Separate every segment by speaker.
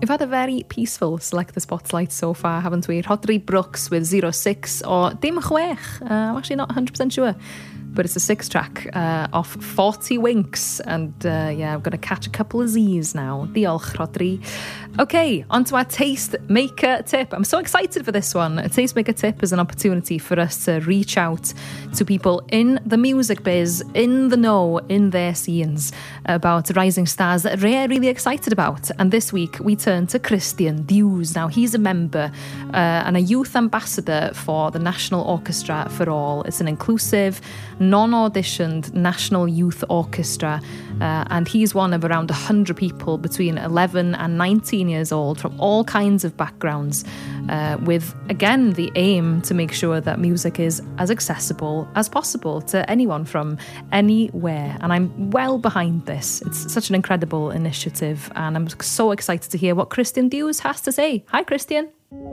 Speaker 1: We've had a very peaceful Select the Spotlight so far, haven't we? Rhodri Brooks with 06 or Dim Chwech. I'm actually not 100% sure. But it's a 6 track off 40 Winks. And I'm going to catch a couple of Z's now. Diolch, Rhodri. Okay, on to our Taste Maker Tip. I'm so excited for this one. A Taste Maker Tip is an opportunity for us to reach out to people in the music biz, in the know, in their scenes, about rising stars that we're really excited about. And this week we turn to Christian Dews. Now, he's a member and a youth ambassador for the National Orchestra for All. It's an inclusive, non-auditioned national youth orchestra, and he's one of around 100 people between 11 and 19 years old from all kinds of backgrounds, with, again, the aim to make sure that music is as accessible as possible to anyone from anywhere. And I'm well behind this. It's such an incredible initiative, and I'm so excited to hear what Christian Dews has to say. Hi, Christian.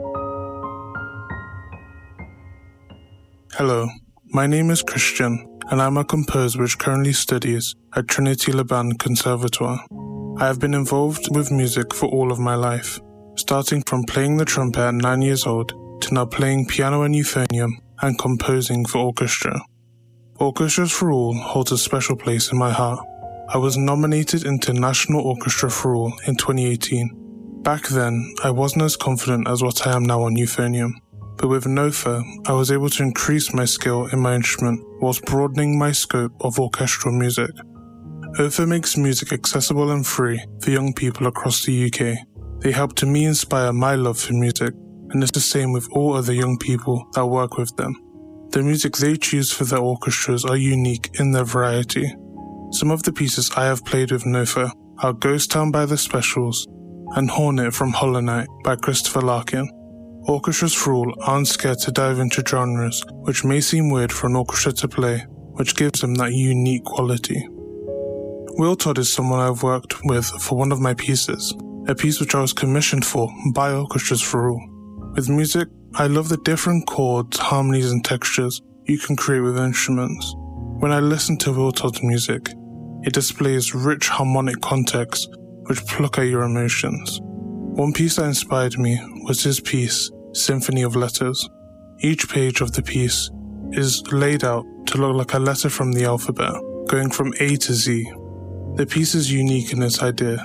Speaker 2: Hello, my name is Christian, and I'm a composer which currently studies at Trinity Laban Conservatoire. I have been involved with music for all of my life, starting from playing the trumpet at 9 years old to now playing piano and euphonium and composing for orchestra. Orchestras for All holds a special place in my heart. I was nominated into National Orchestra for All in 2018. Back then, I wasn't as confident as what I am now on euphonium. But with NOFA, I was able to increase my skill in my instrument whilst broadening my scope of orchestral music. OFA makes music accessible and free for young people across the UK. They help to me inspire my love for music, and it's the same with all other young people that work with them. The music they choose for their orchestras are unique in their variety. Some of the pieces I have played with NOFA are Ghost Town by The Specials and Hornet from Hollow Knight by Christopher Larkin. Orchestras for All aren't scared to dive into genres which may seem weird for an orchestra to play, which gives them that unique quality. Will Todd is someone I've worked with for one of my pieces, a piece which I was commissioned for by Orchestras for All. With music, I love the different chords, harmonies and textures you can create with instruments. When I listen to Will Todd's music, it displays rich harmonic context which pluck at your emotions. One piece that inspired me was his piece, Symphony of Letters. Each page of the piece is laid out to look like a letter from the alphabet, going from A to Z. The piece is unique in its idea